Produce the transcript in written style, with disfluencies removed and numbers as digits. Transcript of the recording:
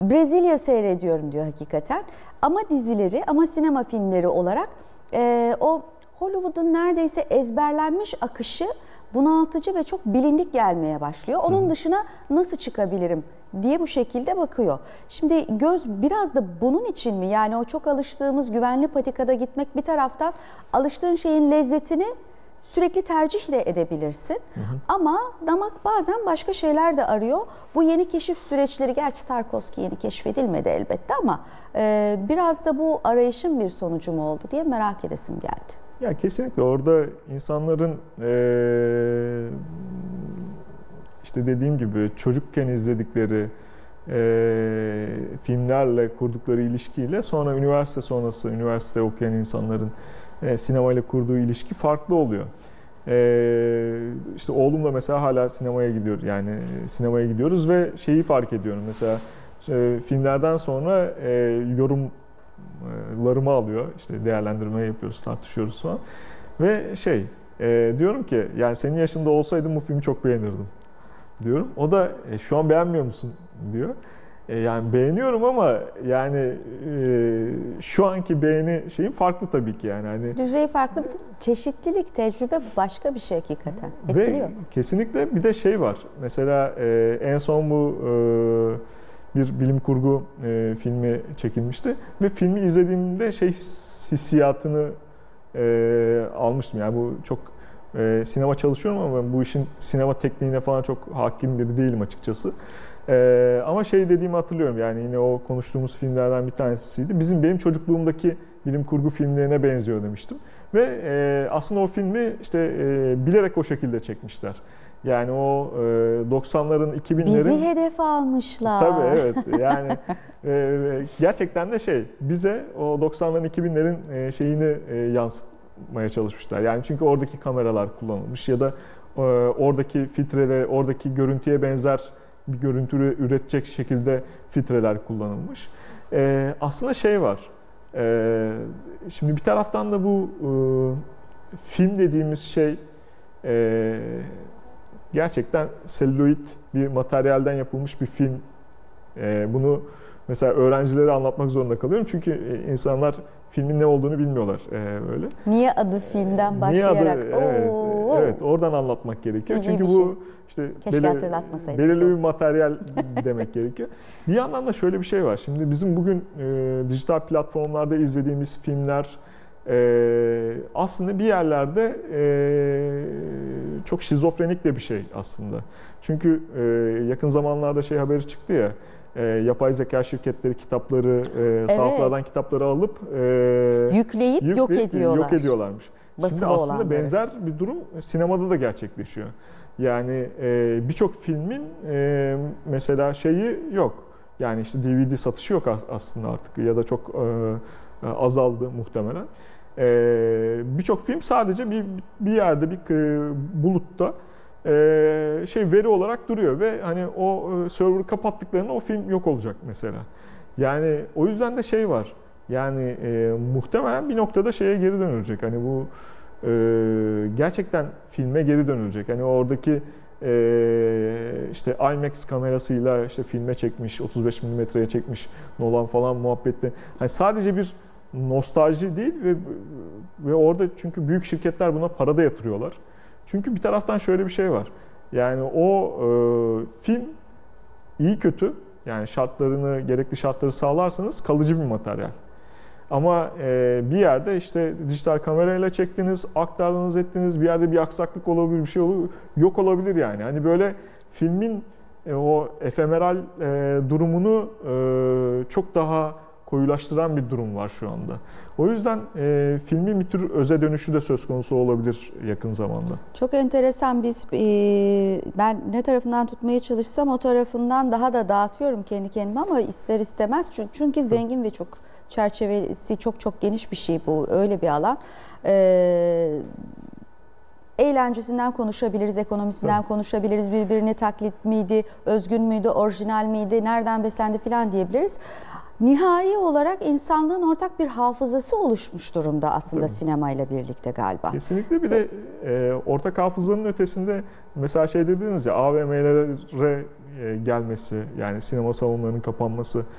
Brezilya seyrediyorum diyor hakikaten. Ama dizileri, ama sinema filmleri olarak o Hollywood'un neredeyse ezberlenmiş akışı bunaltıcı ve çok bilindik gelmeye başlıyor. Onun dışına nasıl çıkabilirim diye bu şekilde bakıyor. Şimdi göz biraz da bunun için mi? Yani o çok alıştığımız güvenli patikada gitmek bir taraftan, alıştığın şeyin lezzetini sürekli tercih de edebilirsin. Ama damak bazen başka şeyler de arıyor. Bu yeni keşif süreçleri, gerçi Tarkovski yeni keşfedilmedi elbette ama biraz da bu arayışın bir sonucu mu oldu diye merak edesim geldi. Ya kesinlikle orada insanların işte dediğim gibi çocukken izledikleri filmlerle kurdukları ilişkiyle sonra üniversite sonrası üniversite okuyan insanların sinemayla kurduğu ilişki farklı oluyor. İşte oğlumla mesela hala sinemaya gidiyor, yani sinemaya gidiyoruz ve şeyi fark ediyorum mesela filmlerden sonra yorumlarımı alıyor, işte değerlendirme yapıyoruz, tartışıyoruz falan ve diyorum ki yani senin yaşında olsaydım bu filmi çok beğenirdim diyorum. O da şu an beğenmiyor musun diyor. Yani beğeniyorum ama yani şu anki beğeni şeyin farklı tabii ki yani. Hani düzeyi farklı, bir çeşitlilik, tecrübe başka bir şey hakikaten. Etkiliyor. Ve kesinlikle bir de şey var. Mesela en son bu bir bilim kurgu filmi çekilmişti ve filmi izlediğimde hissiyatını almıştım. Yani bu çok sinema çalışıyorum ama ben bu işin sinema tekniğine falan çok hakim biri değilim açıkçası. Ama dediğimi hatırlıyorum, yani yine o konuştuğumuz filmlerden bir tanesiydi. Benim çocukluğumdaki bilim kurgu filmlerine benziyor demiştim. Ve aslında o filmi bilerek o şekilde çekmişler. Yani o 90'ların 2000'lerin... Bizi hedef almışlar. Tabii evet, yani gerçekten de bize o 90'ların 2000'lerin şeyini yansıtmaya çalışmışlar. Yani çünkü oradaki kameralar kullanılmış ya da oradaki filtreler, oradaki görüntüye benzer bir görüntü üretecek şekilde filtreler kullanılmış. Aslında var. Şimdi bir taraftan da bu film dediğimiz şey gerçekten selüloid bir materyalden yapılmış bir film. Bunu mesela öğrencilere anlatmak zorunda kalıyorum çünkü insanlar filmin ne olduğunu bilmiyorlar böyle. Niye adı filmden başlayarak? Evet, oradan anlatmak gerekiyor. İyi çünkü bir bu belirli bir materyal demek gerekiyor. Bir yandan da şöyle bir şey var. Şimdi bizim bugün dijital platformlarda izlediğimiz filmler aslında bir yerlerde çok şizofrenik de bir şey aslında. Çünkü yakın zamanlarda haberi çıktı ya, yapay zeka şirketleri kitapları, sahaflardan kitapları alıp yükleyip yok ediyorlarmış. Şimdi aslında benzer bir durum sinemada da gerçekleşiyor. Yani birçok filmin mesela yok. Yani DVD satışı yok aslında artık ya da çok azaldı muhtemelen. Birçok film sadece bir yerde bir bulutta veri olarak duruyor ve hani o server'ı kapattıklarında o film yok olacak mesela. Yani o yüzden de var. Yani muhtemelen bir noktada geri dönülecek. Hani bu gerçekten filme geri dönülecek. Hani oradaki IMAX kamerasıyla filme çekmiş, 35 milimetreye çekmiş Nolan falan muhabbette. Hani sadece bir nostalji değil ve orada çünkü büyük şirketler buna para da yatırıyorlar. Çünkü bir taraftan şöyle bir şey var. Yani o film iyi kötü, yani gerekli şartları sağlarsanız kalıcı bir materyal. Ama bir yerde dijital kamerayla çektiniz, aktardınız, ettiniz, bir yerde bir aksaklık olabilir, bir şey olur, yok olabilir yani. Hani böyle filmin o efemeral durumunu çok daha koyulaştıran bir durum var şu anda. O yüzden filmin bir tür öze dönüşü de söz konusu olabilir yakın zamanda. Çok enteresan. Ben ne tarafından tutmaya çalışsam o tarafından daha da dağıtıyorum kendi kendime ama ister istemez. Çünkü zengin ve çok çerçevesi çok geniş bir şey bu. Öyle bir alan. Eğlencesinden konuşabiliriz, ekonomisinden konuşabiliriz. Birbirini taklit miydi, özgün müydü, orijinal miydi, nereden beslendi falan diyebiliriz. Nihai olarak insanlığın ortak bir hafızası oluşmuş durumda aslında sinemayla birlikte galiba. Kesinlikle, bir de ortak hafızanın ötesinde mesela dediniz ya, AVM'lere gelmesi, yani sinema salonlarının kapanması.